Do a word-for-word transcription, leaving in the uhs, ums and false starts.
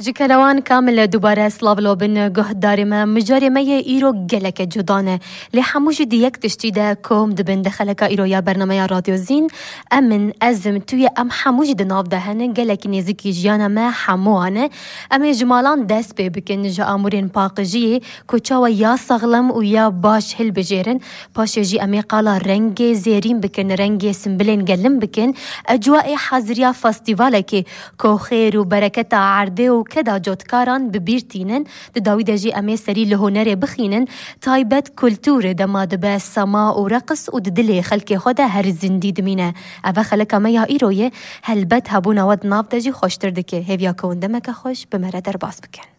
جكلوان كامل دوباره سلاف لوبن گهدار ما مجاری ما ایرو گلک جدانه لی هموش دیک تشتیده کوم دبن دخلک ایرو یا برنامه رادیو زین امن ازم توی ام هموش دناب دهن گلک نزدیکی جیان ما هموانه ام جمالان دست به بکن جا امورین پاقجی کوچاو یا سغلم و یا باش هل بجیرن پاش جی امی قالا رنگ زیرین بکن رنگ سنبلین گلم بکن اجواء حاضریا فستیواله که کو خیر و برکت عرده و کدا جوتکاران ببیرتینن د داوید جی امی سری له هنر بخینن تایبت کلتور دما د سما و رقص و د دل خلک خود هر زندی دمینه اوا خلک ما یا ایروی هلبت هبونا ود ناب دجی خوشتر دکه هویا کون دمک خوش بمره در باس بکن